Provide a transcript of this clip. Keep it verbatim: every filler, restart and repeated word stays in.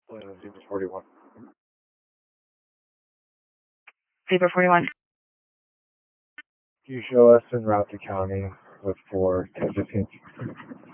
Plan on Zebra forty-one. Zebra forty-one. Can you show us en route to county with four ten fifteen?